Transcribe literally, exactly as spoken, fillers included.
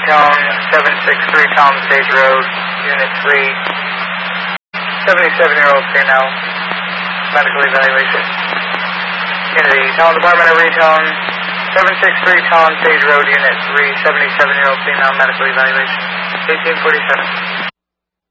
retone, seven six three Tom Stage Road, Unit three. seventy-seven-year-old here now, medical evaluation. Kennedy, Talon Department of Retone, seven six three Talon Stage Road, Unit three, seventy-seven-year-old female medical evaluation, eighteen forty-seven.